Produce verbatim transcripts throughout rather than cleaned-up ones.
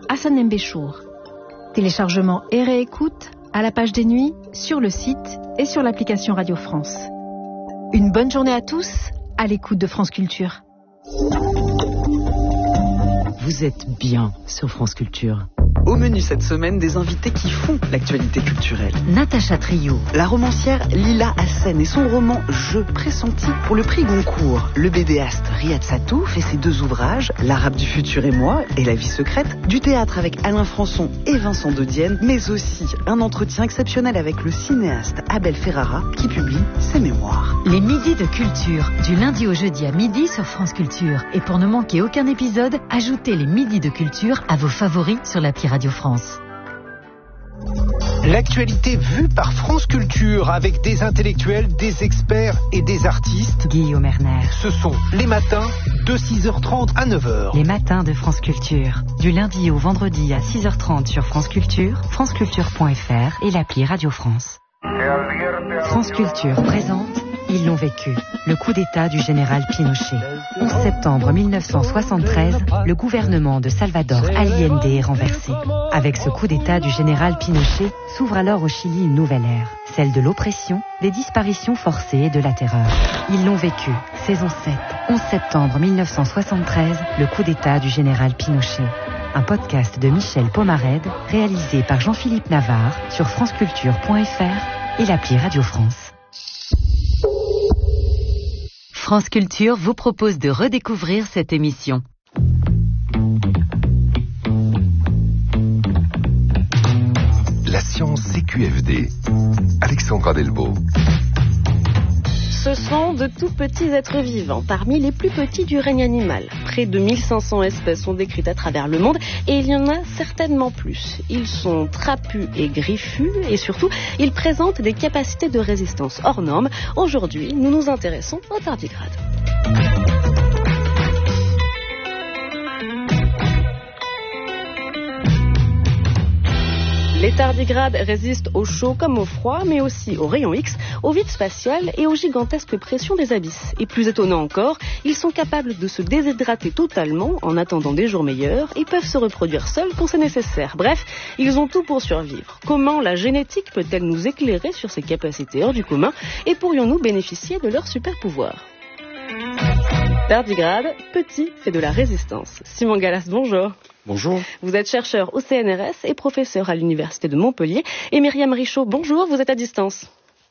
Hassan Mbéchour. Téléchargement et réécoute à la page des nuits, sur le site et sur l'application Radio France. Une bonne journée à tous, à l'écoute de France Culture. Vous êtes bien sur France Culture. Au menu cette semaine, des invités qui font l'actualité culturelle. Natacha Trio, la romancière Lila Hassen et son roman Je pressenti pour le prix Goncourt. Le bédéaste Riyad Sattouf fait ses deux ouvrages, L'Arabe du futur et moi et La vie secrète, du théâtre avec Alain Françon et Vincent de Dienne, mais aussi un entretien exceptionnel avec le cinéaste Abel Ferrara qui publie ses mémoires. Les midis de culture, du lundi au jeudi à midi sur France Culture. Et pour ne manquer aucun épisode, ajoutez les midis de culture à vos favoris sur l'appli Radio France. L'actualité vue par France Culture avec des intellectuels, des experts et des artistes. Guillaume Erner. Ce sont les matins de six heures trente à neuf heures. Les matins de France Culture. Du lundi au vendredi à six heures trente sur France Culture, franceculture point f r et l'appli Radio France. France Culture présente Ils l'ont vécu, le coup d'État du général Pinochet. onze septembre mille neuf cent soixante-treize, le gouvernement de Salvador Allende est renversé. Avec ce coup d'État du général Pinochet, s'ouvre alors au Chili une nouvelle ère, celle de l'oppression, des disparitions forcées et de la terreur. Ils l'ont vécu, saison sept, onze septembre mille neuf cent soixante-treize, le coup d'État du général Pinochet. Un podcast de Michel Pomarède, réalisé par Jean-Philippe Navarre sur franceculture point f r et l'appli Radio France. France Culture vous propose de redécouvrir cette émission. La science C Q F D. Alexandra Delbo. Ce sont de tout petits êtres vivants, parmi les plus petits du règne animal. Près de mille cinq cents espèces sont décrites à travers le monde et il y en a certainement plus. Ils sont trapus et griffus et surtout, ils présentent des capacités de résistance hors normes. Aujourd'hui, nous nous intéressons aux tardigrades. Les tardigrades résistent au chaud comme au froid, mais aussi aux rayons X, au vide spatial et aux gigantesques pressions des abysses. Et plus étonnant encore, ils sont capables de se déshydrater totalement en attendant des jours meilleurs et peuvent se reproduire seuls quand c'est nécessaire. Bref, ils ont tout pour survivre. Comment la génétique peut-elle nous éclairer sur ces capacités hors du commun et pourrions-nous bénéficier de leurs super pouvoirs ? Tardigrade, petit, fait de la résistance. Simon Gallas, bonjour. Bonjour. Vous êtes chercheur au C N R S et professeur à l'Université de Montpellier. Et Myriam Richaud, bonjour, vous êtes à distance.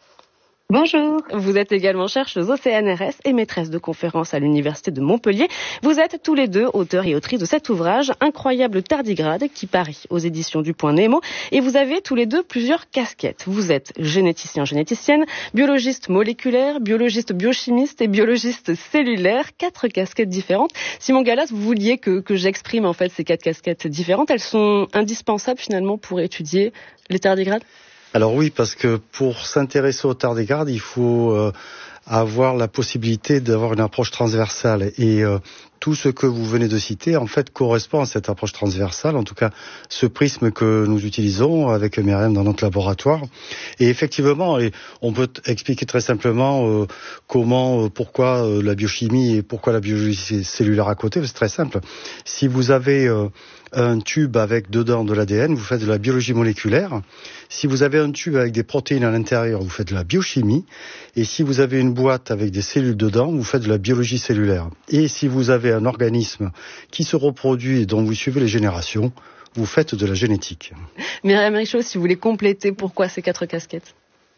Bonjour. Vous êtes également chercheuse au C N R S et maîtresse de conférences à l'Université de Montpellier. Vous êtes tous les deux auteurs et autrices de cet ouvrage, Incroyable tardigrade, qui parait aux éditions du Point Nemo. Et vous avez tous les deux plusieurs casquettes. Vous êtes généticien, généticienne, biologiste moléculaire, biologiste biochimiste et biologiste cellulaire. Quatre casquettes différentes. Simon Gallas, vous vouliez que, que j'exprime en fait ces quatre casquettes différentes. Elles sont indispensables finalement pour étudier les tardigrades ? Alors oui, parce que pour s'intéresser aux tardigrades, il faut euh, avoir la possibilité d'avoir une approche transversale. Et euh, tout ce que vous venez de citer, en fait, correspond à cette approche transversale, en tout cas ce prisme que nous utilisons avec Myriam dans notre laboratoire. Et effectivement, on peut expliquer très simplement euh, comment, euh, pourquoi euh, la biochimie et pourquoi la biologie cellulaire à côté. C'est très simple. Si vous avez euh, un tube avec dedans de l'A D N, vous faites de la biologie moléculaire. Si vous avez un tube avec des protéines à l'intérieur, vous faites de la biochimie. Et si vous avez une boîte avec des cellules dedans, vous faites de la biologie cellulaire. Et si vous avez un organisme qui se reproduit et dont vous suivez les générations, vous faites de la génétique. Myriam Richaud, si vous voulez compléter, pourquoi ces quatre casquettes ?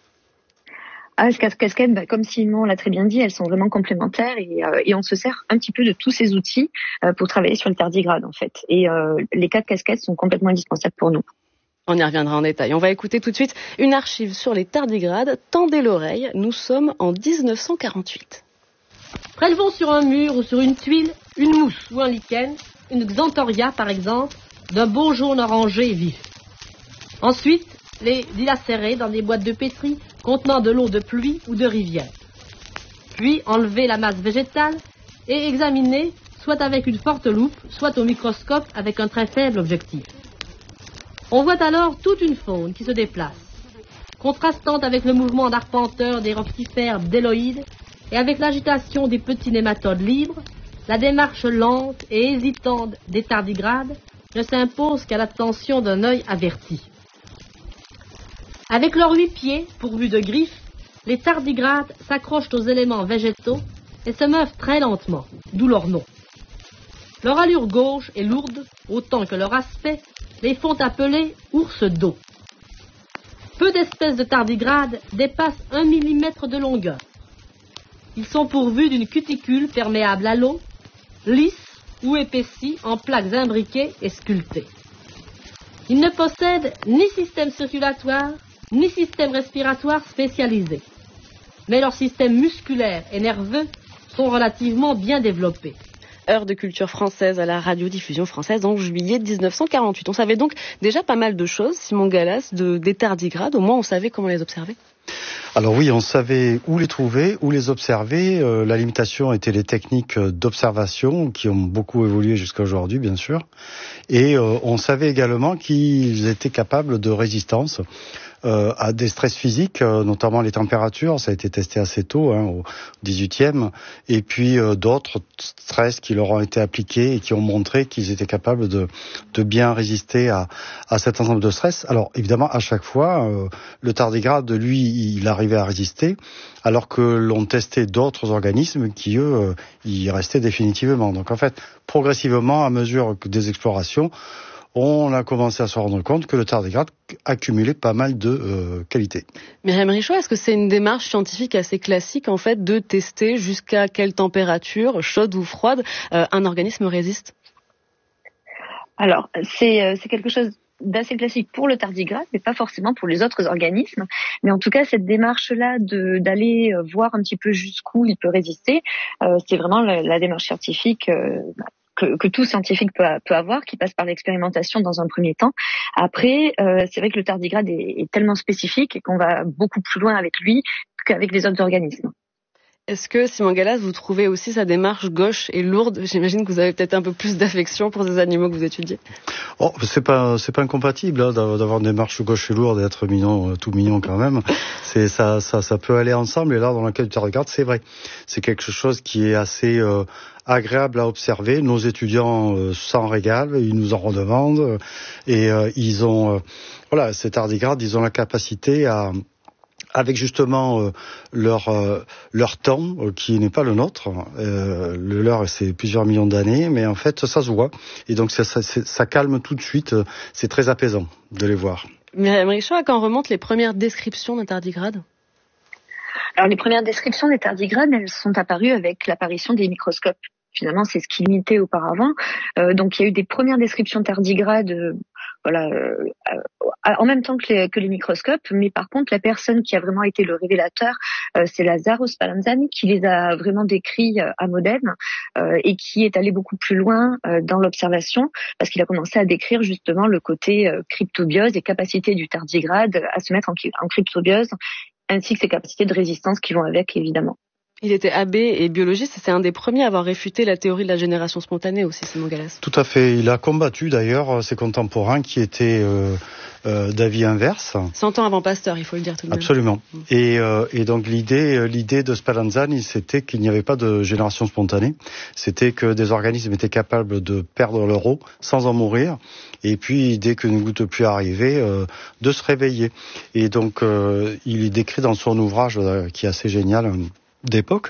Ah, ces quatre casquettes, bah, comme Simon l'a très bien dit, elles sont vraiment complémentaires et, euh, et on se sert un petit peu de tous ces outils euh, pour travailler sur le tardigrade en fait. Et euh, les quatre casquettes sont complètement indispensables pour nous. On y reviendra en détail. On va écouter tout de suite une archive sur les tardigrades. Tendez l'oreille, nous sommes en dix-neuf cent quarante-huit. Prélevons sur un mur ou sur une tuile une mousse ou un lichen, une xanthoria par exemple, d'un beau jaune orangé vif. Ensuite, les dilacérer dans des boîtes de pétri contenant de l'eau de pluie ou de rivière. Puis enlever la masse végétale et examiner soit avec une forte loupe, soit au microscope avec un très faible objectif. On voit alors toute une faune qui se déplace, contrastant avec le mouvement d'arpenteur des roxifères bdelloïdes et avec l'agitation des petits nématodes libres, la démarche lente et hésitante des tardigrades ne s'impose qu'à l'attention d'un œil averti. Avec leurs huit pieds, pourvus de griffes, les tardigrades s'accrochent aux éléments végétaux et se meuvent très lentement, d'où leur nom. Leur allure gauche et lourde, autant que leur aspect, les font appeler ours d'eau. Peu d'espèces de tardigrades dépassent un millimètre de longueur. Ils sont pourvus d'une cuticule perméable à l'eau, lisse ou épaissie en plaques imbriquées et sculptées. Ils ne possèdent ni système circulatoire, ni système respiratoire spécialisé. Mais leurs systèmes musculaires et nerveux sont relativement bien développés. Heure de culture française à la radiodiffusion française en juillet dix-neuf cent quarante-huit. On savait donc déjà pas mal de choses, Simon Gallas, de, des tardigrades. Au moins, on savait comment les observer. Alors oui, on savait où les trouver, où les observer. Euh, la limitation était les techniques d'observation qui ont beaucoup évolué jusqu'à aujourd'hui, bien sûr. Et euh, on savait également qu'ils étaient capables de résistance euh, à des stress physiques, euh, notamment les températures. Ça a été testé assez tôt, hein, au dix-huitième. Et puis euh, d'autres stress qui leur ont été appliqués et qui ont montré qu'ils étaient capables de, de bien résister à, à cet ensemble de stress. Alors évidemment, à chaque fois, euh, le tardigrade, lui, il arrivait à résister, alors que l'on testait d'autres organismes qui, eux, euh, y restaient définitivement. Donc en fait, progressivement, à mesure des explorations, on a commencé à se rendre compte que le tardigrade accumulait pas mal de euh, qualités. Myriam Richaud, est-ce que c'est une démarche scientifique assez classique, en fait, de tester jusqu'à quelle température, chaude ou froide, euh, un organisme résiste ? Alors, c'est, euh, c'est quelque chose d'assez classique pour le tardigrade, mais pas forcément pour les autres organismes. Mais en tout cas, cette démarche-là de, d'aller voir un petit peu jusqu'où il peut résister, euh, c'est vraiment la, la démarche scientifique euh, que, que tout scientifique peut, peut avoir, qui passe par l'expérimentation dans un premier temps. Après, euh, c'est vrai que le tardigrade est, est tellement spécifique et qu'on va beaucoup plus loin avec lui qu'avec les autres organismes. Est-ce que, Simon Gallas, vous trouvez aussi sa démarche gauche et lourde ? J'imagine que vous avez peut-être un peu plus d'affection pour ces animaux que vous étudiez. Oh, c'est pas, c'est pas incompatible, hein, d'avoir une démarche gauche et lourde et d'être mignon, tout mignon quand même. C'est, ça, ça, ça peut aller ensemble. Et là, dans le cas du tardigrade, c'est vrai. C'est quelque chose qui est assez euh, agréable à observer. Nos étudiants euh, s'en régalent, ils nous en redemandent. Et euh, ils ont, euh, voilà, ces tardigrades, ils ont la capacité à... avec justement euh, leur euh, leur temps euh, qui n'est pas le nôtre. Euh, le leur, c'est plusieurs millions d'années, mais en fait, ça se voit. Et donc, ça, ça, ça calme tout de suite. C'est très apaisant de les voir. Myriam Richaud, à quand remontent les premières descriptions d'un tardigrade ? Alors, les premières descriptions des tardigrades, elles sont apparues avec l'apparition des microscopes. Finalement, c'est ce qui limitait auparavant. Euh, donc, il y a eu des premières descriptions de tardigrades, euh, voilà, euh, euh, en même temps que les, que les microscopes. Mais par contre, la personne qui a vraiment été le révélateur, euh, c'est Lazzaro Spallanzani, qui les a vraiment décrits euh, à Modène euh, et qui est allé beaucoup plus loin euh, dans l'observation, parce qu'il a commencé à décrire justement le côté euh, cryptobiose et capacité du tardigrade à se mettre en, en cryptobiose, ainsi que ses capacités de résistance qui vont avec, évidemment. Il était abbé et biologiste, et c'est un des premiers à avoir réfuté la théorie de la génération spontanée aussi, Simon Gallas. Tout à fait. Il a combattu d'ailleurs ses contemporains qui étaient euh, euh, d'avis inverse. Cent ans avant Pasteur, il faut le dire tout de même. Absolument. Mmh. Et, euh, et donc l'idée, l'idée de Spallanzani, c'était qu'il n'y avait pas de génération spontanée. C'était que des organismes étaient capables de perdre leur eau sans en mourir. Et puis, dès qu'une goutte pluie arrivait, euh, de se réveiller. Et donc, euh, il décrit dans son ouvrage, euh, qui est assez génial, d'époque,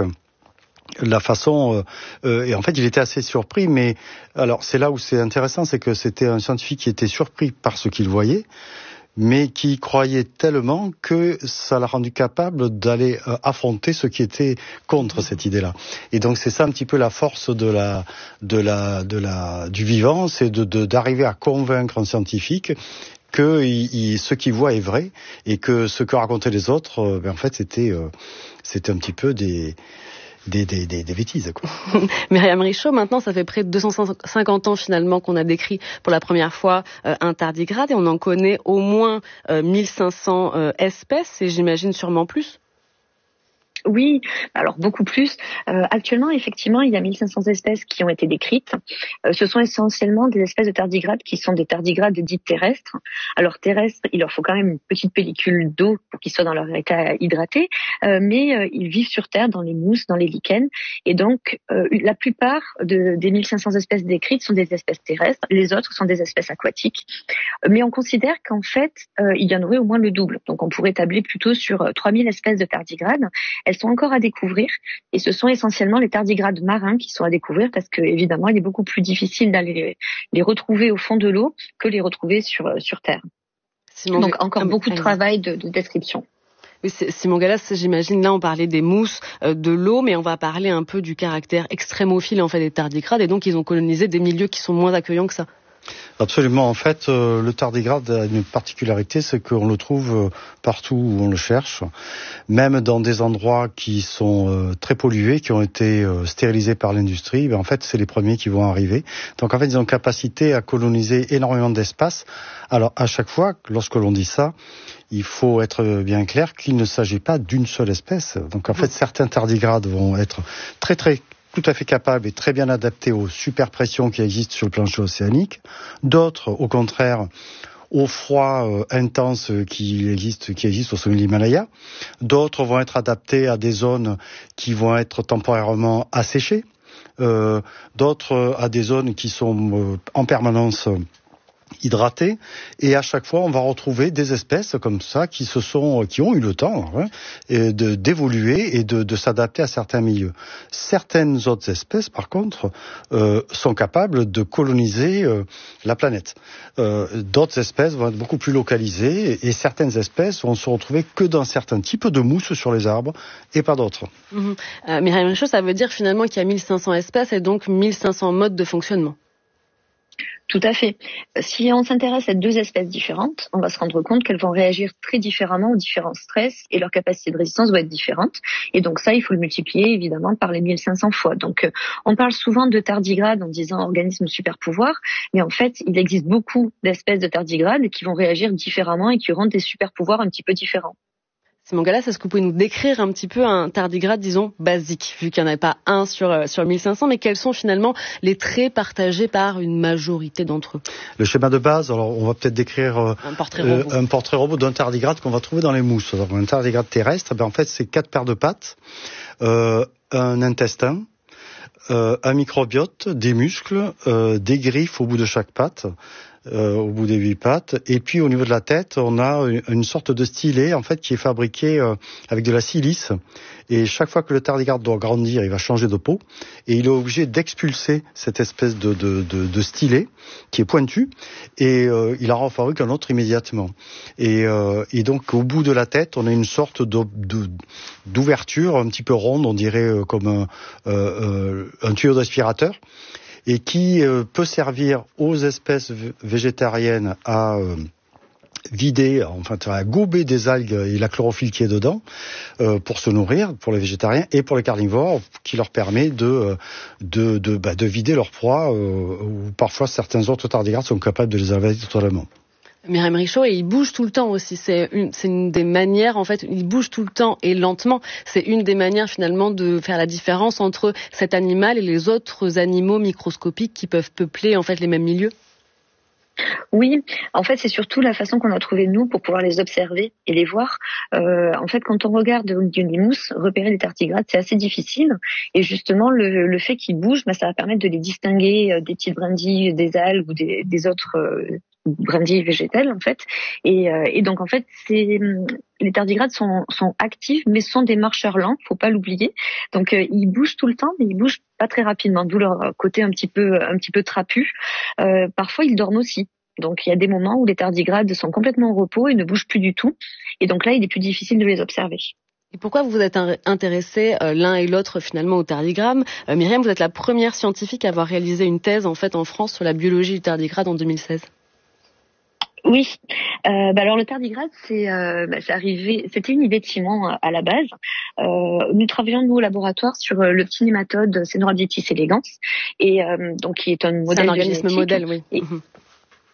la façon euh, euh, et en fait il était assez surpris, mais alors c'est là où c'est intéressant, c'est que c'était un scientifique qui était surpris par ce qu'il voyait, mais qui croyait tellement que ça l'a rendu capable d'aller euh, affronter ceux qui étaient contre cette idée-là. Et donc c'est ça un petit peu la force de la de la de la du vivant, c'est de, de d'arriver à convaincre un scientifique que il, il, ce qu'il voit est vrai, et que ce que racontaient les autres, euh, ben en fait, c'était, euh, c'était un petit peu des, des, des, des, des bêtises, quoi. Myriam Richaud, maintenant, ça fait près de deux cent cinquante ans, finalement, qu'on a décrit pour la première fois euh, un tardigrade, et on en connaît au moins euh, mille cinq cents euh, espèces, et j'imagine sûrement plus. Oui, alors beaucoup plus. Euh, actuellement, effectivement, il y a mille cinq cents espèces qui ont été décrites. Euh, ce sont essentiellement des espèces de tardigrades qui sont des tardigrades dites terrestres. Alors terrestres, il leur faut quand même une petite pellicule d'eau pour qu'ils soient dans leur état hydraté, euh, mais euh, ils vivent sur Terre, dans les mousses, dans les lichens. Et donc, euh, la plupart de, des mille cinq cents espèces décrites sont des espèces terrestres. Les autres sont des espèces aquatiques. Mais on considère qu'en fait, euh, il y en aurait au moins le double. Donc, on pourrait tabler plutôt sur euh, trois mille espèces de tardigrades. Elles sont encore à découvrir et ce sont essentiellement les tardigrades marins qui sont à découvrir parce que évidemment il est beaucoup plus difficile d'aller les, les retrouver au fond de l'eau que les retrouver sur sur terre. Simon Donc encore ah, beaucoup de travail de, de description. Oui, Simon Gallas, j'imagine, là on parlait des mousses, euh, de l'eau, mais on va parler un peu du caractère extrémophile en fait des tardigrades et donc ils ont colonisé des milieux qui sont moins accueillants que ça. Absolument. En fait, euh, le tardigrade a une particularité, c'est qu'on le trouve euh, partout où on le cherche, même dans des endroits qui sont euh, très pollués, qui ont été euh, stérilisés par l'industrie. Ben, en fait, c'est les premiers qui vont arriver. Donc, en fait, ils ont capacité à coloniser énormément d'espace. Alors, à chaque fois, lorsque l'on dit ça, il faut être bien clair qu'il ne s'agit pas d'une seule espèce. Donc, en fait, certains tardigrades vont être très, très tout à fait capable et très bien adapté aux superpressions qui existent sur le plancher océanique. D'autres, au contraire, au froid euh, intense qui existe, qui existe au sommet de l'Himalaya. D'autres vont être adaptés à des zones qui vont être temporairement asséchées. Euh, d'autres à des zones qui sont euh, en permanence hydratées, et à chaque fois on va retrouver des espèces comme ça qui se sont, qui ont eu le temps hein, et de d'évoluer et de, de s'adapter à certains milieux. Certaines autres espèces, par contre, euh, sont capables de coloniser euh, la planète. Euh, d'autres espèces vont être beaucoup plus localisées, et, et certaines espèces vont se retrouver que dans certains types de mousses sur les arbres et pas d'autres. Mmh. Euh, Myriam Richaud, ça veut dire finalement qu'il y a mille cinq cents espèces et donc mille cinq cents modes de fonctionnement. Tout à fait. Si on s'intéresse à deux espèces différentes, on va se rendre compte qu'elles vont réagir très différemment aux différents stress et leur capacité de résistance va être différente. Et donc ça, il faut le multiplier évidemment par les mille cinq cents fois. Donc on parle souvent de tardigrades en disant organisme super pouvoir, mais en fait, il existe beaucoup d'espèces de tardigrades qui vont réagir différemment et qui auront des super pouvoirs un petit peu différents. Simon Gallas, est-ce que vous pouvez nous décrire un petit peu un tardigrade, disons, basique, vu qu'il n'y en a pas un sur, sur mille cinq cents, mais quels sont finalement les traits partagés par une majorité d'entre eux? Le schéma de base, alors on va peut-être décrire euh, un portrait robot, euh, un portrait robot d'un tardigrade qu'on va trouver dans les mousses. Alors, un tardigrade terrestre, ben, en fait, c'est quatre paires de pattes, euh, un intestin, euh, un microbiote, des muscles, euh, des griffes au bout de chaque patte. Euh, au bout des huit pattes, et puis au niveau de la tête, on a une, une sorte de stylet en fait qui est fabriqué euh, avec de la silice. Et chaque fois que le tardigrade doit grandir, il va changer de peau, et il est obligé d'expulser cette espèce de, de, de, de stylet qui est pointu, et euh, il en fabrique un autre immédiatement. Et, euh, et donc au bout de la tête, on a une sorte de, de, d'ouverture un petit peu ronde, on dirait euh, comme un, euh, euh, un tuyau d'aspirateur, et qui euh, peut servir aux espèces v- végétariennes à euh, vider, enfin à gober des algues et la chlorophylle qui est dedans euh, pour se nourrir, pour les végétariens, et pour les carnivores, qui leur permet de de de, bah, de vider leur proie, euh, ou parfois certains autres tardigrades sont capables de les avaler totalement. Myriam Richaud, et il bouge tout le temps aussi. C'est une, c'est une des manières, en fait, il bouge tout le temps et lentement. C'est une des manières, finalement, de faire la différence entre cet animal et les autres animaux microscopiques qui peuvent peupler, en fait, les mêmes milieux. Oui, en fait, c'est surtout la façon qu'on a trouvé, nous, pour pouvoir les observer et les voir. Euh, en fait, quand on regarde une mousse, repérer les tardigrades, c'est assez difficile. Et justement, le, le fait qu'ils bougent, bah, ça va permettre de les distinguer des petites brindilles, des algues ou des, des autres euh, brindilles végétales, en fait. Et, euh, et donc, en fait, c'est... les tardigrades sont, sont actifs, mais sont des marcheurs lents, faut pas l'oublier. Donc euh, ils bougent tout le temps, mais ils bougent pas très rapidement, d'où leur côté un petit peu, un petit peu trapu. Euh, parfois ils dorment aussi. Donc il y a des moments où les tardigrades sont complètement au repos et ne bougent plus du tout. Et donc là, il est plus difficile de les observer. Et pourquoi vous vous êtes intéressés euh, l'un et l'autre finalement au tardigrade? euh, Myriam, vous êtes la première scientifique à avoir réalisé une thèse en fait en France sur la biologie du tardigrade en deux mille seize. Oui, euh, bah alors le tardigrade, c'est, euh, bah, c'est arrivé, c'était une idée de Simon euh, à la base. Euh, nous travaillons nous au laboratoire sur euh, le petit nématode Caenorhabditis elegans, et euh, donc qui est un modèle c'est un organisme génétique. modèle, oui. Et,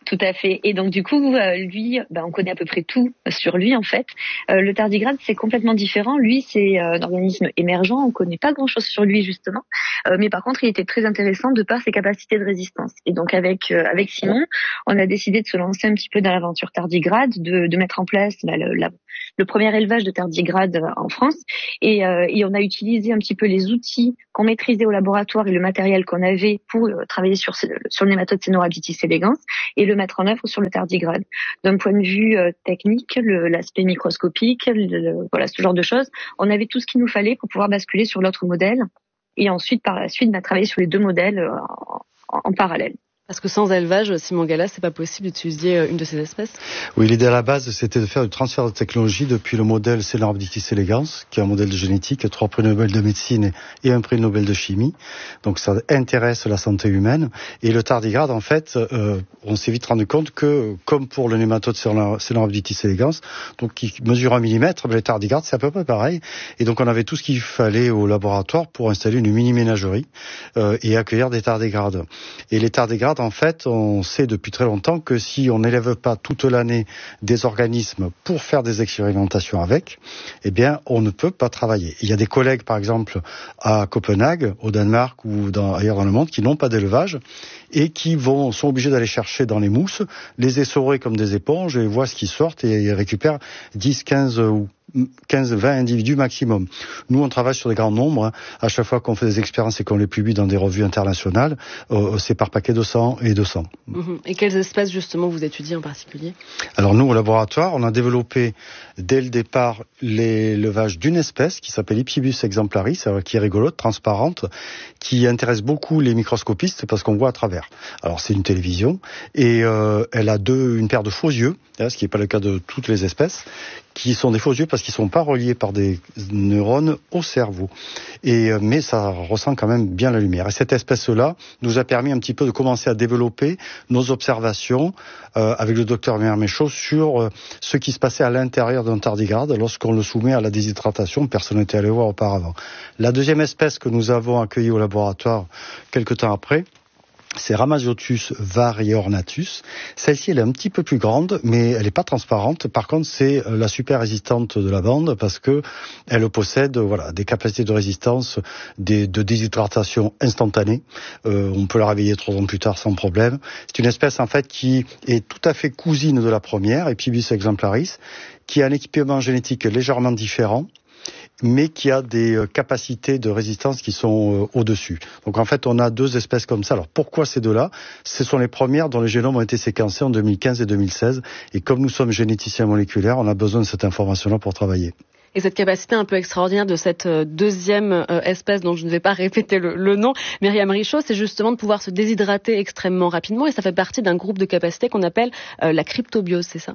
Tout à fait. Et donc du coup, euh, lui, ben, on connaît à peu près tout sur lui en fait. Euh, le tardigrade, c'est complètement différent. Lui, c'est euh, un organisme émergent. On connaît pas grand-chose sur lui justement. Euh, mais par contre, il était très intéressant de par ses capacités de résistance. Et donc avec euh, avec Simon, on a décidé de se lancer un petit peu dans l'aventure tardigrade, de, de mettre en place la, la, le premier élevage de tardigrade en France. Et, euh, et on a utilisé un petit peu les outils qu'on maîtrisait au laboratoire et le matériel qu'on avait pour euh, travailler sur sur le nématode Caenorhabditis elegans et le mettre en œuvre sur le tardigrade. D'un point de vue euh, technique, le, l'aspect microscopique, le, le, voilà ce genre de choses, on avait tout ce qu'il nous fallait pour pouvoir basculer sur l'autre modèle et ensuite par la suite bah, travailler sur les deux modèles euh, en, en parallèle. Parce que sans élevage, Simon Gallas, c'est pas possible d'utiliser une de ces espèces? Oui, l'idée à la base, c'était de faire du transfert de technologie depuis le modèle Caenorhabditis elegans, qui est un modèle de génétique, trois prix Nobel de médecine et un prix Nobel de chimie. Donc ça intéresse la santé humaine. Et le tardigrade, en fait, euh, on s'est vite rendu compte que, comme pour le nématode Caenorhabditis elegans, donc qui mesure un millimètre, les tardigrades, c'est à peu près pareil. Et donc on avait tout ce qu'il fallait au laboratoire pour installer une mini-ménagerie euh, et accueillir des tardigrades. Et les tardigrades, en fait, on sait depuis très longtemps que si on n'élève pas toute l'année des organismes pour faire des expérimentations avec, eh bien, on ne peut pas travailler. Il y a des collègues, par exemple, à Copenhague, au Danemark ou dans, ailleurs dans le monde, qui n'ont pas d'élevage et qui vont, sont obligés d'aller chercher dans les mousses, les essorer comme des éponges et voient ce qui sort et ils récupèrent dix, quinze ou quinze, vingt individus maximum. Nous, on travaille sur des grands nombres. Hein. À chaque fois qu'on fait des expériences et qu'on les publie dans des revues internationales, euh, c'est par paquet de cent et deux cents. Mmh. Et quelles espèces, justement, vous étudiez en particulier? Alors, nous, au laboratoire, on a développé, dès le départ, l'élevage d'une espèce qui s'appelle Ipsibus exemplaris, qui est rigolote, transparente, qui intéresse beaucoup les microscopistes parce qu'on voit à travers. Alors, c'est une télévision et euh, elle a deux, une paire de faux yeux, hein, ce qui n'est pas le cas de toutes les espèces, qui sont des faux yeux parce qu'ils ne sont pas reliés par des neurones au cerveau. Et, mais ça ressent quand même bien la lumière. Et cette espèce-là nous a permis un petit peu de commencer à développer nos observations euh, avec le docteur Merméchaud sur euh, ce qui se passait à l'intérieur d'un tardigrade lorsqu'on le soumet à la déshydratation. Personne n'était allé voir auparavant. La deuxième espèce que nous avons accueillie au laboratoire quelque temps après, c'est Rhamazothius variornatus. Celle-ci, elle est un petit peu plus grande, mais elle n'est pas transparente. Par contre, c'est la super résistante de la bande parce que elle possède, voilà, des capacités de résistance, des, de déshydratation instantanée. Euh, on peut la réveiller trois ans plus tard sans problème. C'est une espèce, en fait, qui est tout à fait cousine de la première, Ipsibus exemplaris, qui a un équipement génétique légèrement différent, mais qui a des capacités de résistance qui sont euh, au-dessus. Donc en fait, on a deux espèces comme ça. Alors pourquoi ces deux-là? Ce sont les premières dont les génomes ont été séquencés en deux mille quinze et deux mille seize. Et comme nous sommes généticiens moléculaires, on a besoin de cette information-là pour travailler. Et cette capacité un peu extraordinaire de cette deuxième euh, espèce dont je ne vais pas répéter le, le nom, Myriam Richaud, c'est justement de pouvoir se déshydrater extrêmement rapidement. Et ça fait partie d'un groupe de capacités qu'on appelle euh, la cryptobiose, c'est ça?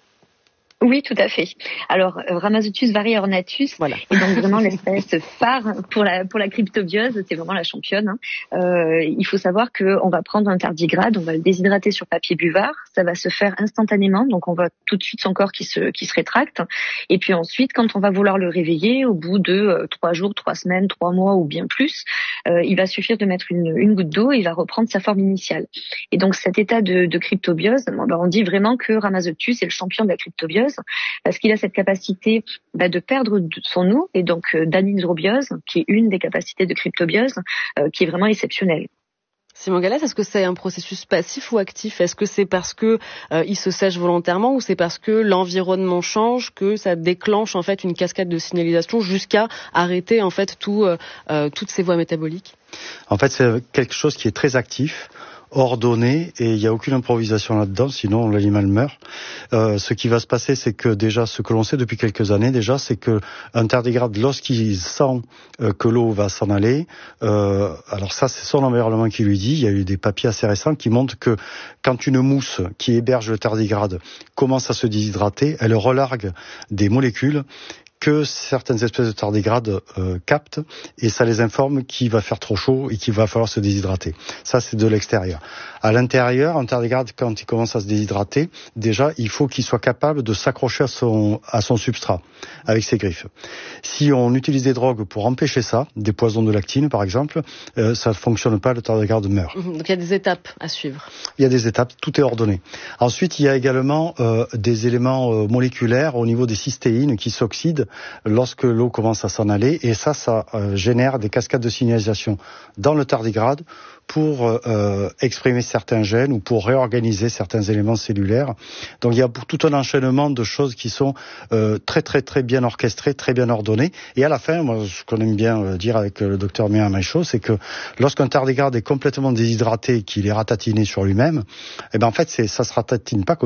Oui, tout à fait. Alors, euh, Rhamazothius variornatus voilà. est donc vraiment l'espèce phare pour la pour la cryptobiose. C'est vraiment la championne. Hein. Euh, il faut savoir que on va prendre un tardigrade, on va le déshydrater sur papier buvard. Ça va se faire instantanément, donc on voit tout de suite son corps qui se qui se rétracte. Et puis ensuite, quand on va vouloir le réveiller, au bout de euh, trois jours, trois semaines, trois mois ou bien plus, euh, il va suffire de mettre une une goutte d'eau et il va reprendre sa forme initiale. Et donc cet état de, de cryptobiose, on dit vraiment que Rhamazothius est le champion de la cryptobiose, parce qu'il a cette capacité bah, de perdre son eau et donc euh, d'anisrobiose, qui est une des capacités de cryptobiose, euh, qui est vraiment exceptionnelle. Simon Gallas, est-ce que c'est un processus passif ou actif? Est-ce que c'est parce que euh, il se sèche volontairement ou c'est parce que l'environnement change que ça déclenche en fait une cascade de signalisation jusqu'à arrêter en fait tout, euh, euh, toutes ces voies métaboliques? En fait, c'est quelque chose qui est très actif, ordonné, et il n'y a aucune improvisation là-dedans, sinon l'animal meurt. Euh, ce qui va se passer, c'est que déjà, ce que l'on sait depuis quelques années déjà, c'est que un tardigrade, lorsqu'il sent euh, que l'eau va s'en aller, euh, alors ça, c'est son environnement qui lui dit, il y a eu des papiers assez récents qui montrent que quand une mousse qui héberge le tardigrade commence à se déshydrater, elle relargue des molécules que certaines espèces de tardigrades euh, captent et ça les informe qu'il va faire trop chaud et qu'il va falloir se déshydrater. Ça, c'est de l'extérieur. À l'intérieur, un tardigrade, quand il commence à se déshydrater, déjà, il faut qu'il soit capable de s'accrocher à son, à son substrat avec ses griffes. Si on utilise des drogues pour empêcher ça, des poisons de lactine par exemple, euh, ça ne fonctionne pas, le tardigrade meurt. Donc il y a des étapes à suivre. Il y a des étapes, tout est ordonné. Ensuite, il y a également euh, des éléments euh, moléculaires au niveau des cystéines qui s'oxydent lorsque l'eau commence à s'en aller, et ça, ça euh, génère des cascades de signalisation dans le tardigrade pour euh, exprimer certains gènes ou pour réorganiser certains éléments cellulaires. Donc il y a tout un enchaînement de choses qui sont euh, très très très bien orchestrées, très bien ordonnées. Et à la fin, moi, ce qu'on aime bien dire avec le docteur Méa Maïcho, c'est que lorsqu'un tardigrade est complètement déshydraté, qu'il est ratatiné sur lui-même, eh ben en fait, c'est, ça se ratatine pas comme